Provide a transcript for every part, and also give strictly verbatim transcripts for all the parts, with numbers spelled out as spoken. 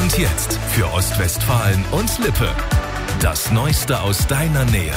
Und jetzt für Ostwestfalen und Lippe. Das Neueste aus deiner Nähe.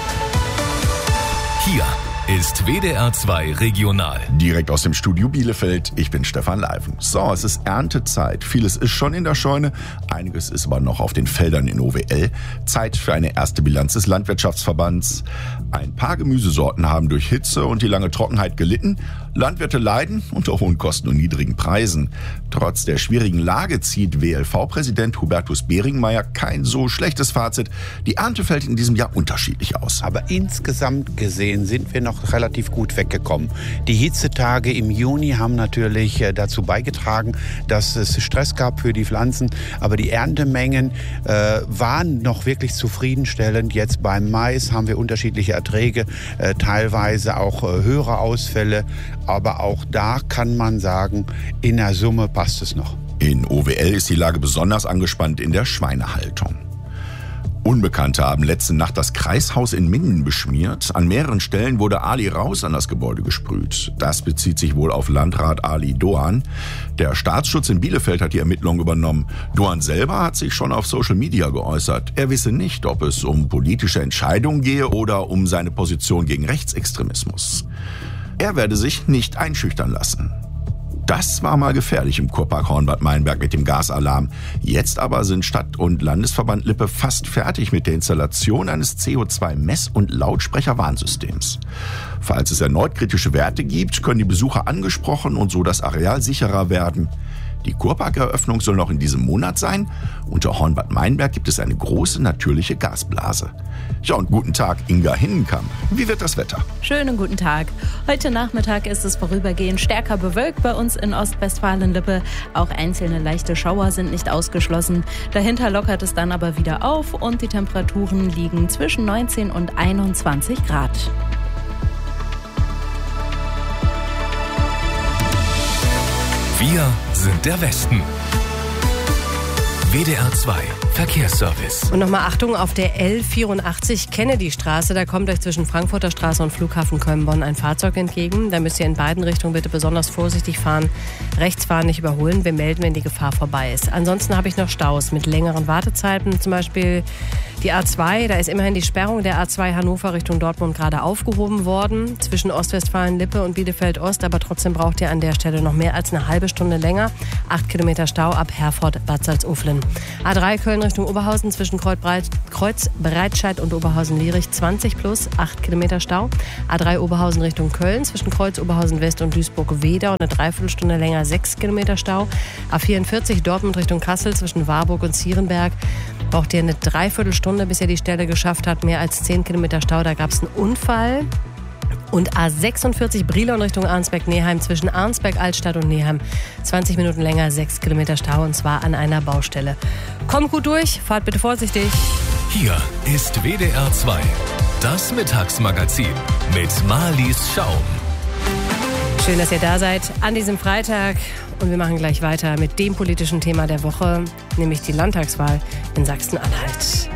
Hier ist W D R zwei Regional. Direkt aus dem Studio Bielefeld, ich bin Stefan Leifen. So, es ist Erntezeit. Vieles ist schon in der Scheune, einiges ist aber noch auf den Feldern in O W L. Zeit für eine erste Bilanz des Landwirtschaftsverbands. Ein paar Gemüsesorten haben durch Hitze und die lange Trockenheit gelitten. Landwirte leiden unter hohen Kosten und niedrigen Preisen. Trotz der schwierigen Lage zieht W L V-Präsident Hubertus Beringmeier kein so schlechtes Fazit. Die Ernte fällt in diesem Jahr unterschiedlich aus. Aber insgesamt gesehen sind wir noch relativ gut weggekommen. Die Hitzetage im Juni haben natürlich dazu beigetragen, dass es Stress gab für die Pflanzen. Aber die Erntemengen äh, waren noch wirklich zufriedenstellend. Jetzt beim Mais haben wir unterschiedliche Erträge, äh, teilweise auch äh, höhere Ausfälle. Aber auch da kann man sagen, in der Summe passt es noch. In O W L ist die Lage besonders angespannt in der Schweinehaltung. Unbekannte haben letzte Nacht das Kreishaus in Minden beschmiert. An mehreren Stellen wurde Ali Raus an das Gebäude gesprüht. Das bezieht sich wohl auf Landrat Ali Doan. Der Staatsschutz in Bielefeld hat die Ermittlungen übernommen. Doan selber hat sich schon auf Social Media geäußert. Er wisse nicht, ob es um politische Entscheidungen gehe oder um seine Position gegen Rechtsextremismus. Er werde sich nicht einschüchtern lassen. Das war mal gefährlich im Kurpark Hornbad Meinberg mit dem Gasalarm. Jetzt aber sind Stadt- und Landesverband Lippe fast fertig mit der Installation eines C O zwei Mess- und Lautsprecherwarnsystems. Falls es erneut kritische Werte gibt, können die Besucher angesprochen und so das Areal sicherer werden. Die Kurparkeröffnung soll noch in diesem Monat sein. Unter Hornbad Meinberg gibt es eine große natürliche Gasblase. Ja, und guten Tag, Inga Hinnenkamp. Wie wird das Wetter? Schönen guten Tag. Heute Nachmittag ist es vorübergehend stärker bewölkt bei uns in Ostwestfalen-Lippe. Auch einzelne leichte Schauer sind nicht ausgeschlossen. Dahinter lockert es dann aber wieder auf und die Temperaturen liegen zwischen neunzehn und einundzwanzig Grad. Wir sind der Westen. W D R zwei Verkehrsservice. Und nochmal Achtung auf der L vierundachtzig Kennedy-Straße. Da kommt euch zwischen Frankfurter Straße und Flughafen Köln-Bonn ein Fahrzeug entgegen. Da müsst ihr in beiden Richtungen bitte besonders vorsichtig fahren. Rechts fahren, nicht überholen. Wir melden, wenn die Gefahr vorbei ist. Ansonsten habe ich noch Staus mit längeren Wartezeiten. Zum Beispiel die A zwei. Da ist immerhin die Sperrung der A zwei Hannover Richtung Dortmund gerade aufgehoben worden. Zwischen Ostwestfalen-Lippe und Bielefeld-Ost. Aber trotzdem braucht ihr an der Stelle noch mehr als eine halbe Stunde länger. Acht Kilometer Stau ab Herford-Bad Salzuflen. A drei Köln Richtung Oberhausen zwischen Kreuz-Breitscheid und Oberhausen-Lierich zwanzig plus, acht Kilometer Stau. A drei Oberhausen Richtung Köln zwischen Kreuz Oberhausen West und Duisburg-Wedau eine Dreiviertelstunde länger, sechs Kilometer Stau. A vierundvierzig Dortmund Richtung Kassel zwischen Warburg und Zierenberg braucht ihr eine Dreiviertelstunde, bis ihr die Stelle geschafft habt. Mehr als zehn Kilometer Stau, da gab es einen Unfall. Und A sechsundvierzig Brilon Richtung Arnsberg-Neheim zwischen Arnsberg-Altstadt und Neheim. zwanzig Minuten länger, sechs Kilometer Stau und zwar an einer Baustelle. Kommt gut durch, fahrt bitte vorsichtig. Hier ist W D R zwei, das Mittagsmagazin mit Marlies Schaum. Schön, dass ihr da seid an diesem Freitag. Und wir machen gleich weiter mit dem politischen Thema der Woche, nämlich die Landtagswahl in Sachsen-Anhalt.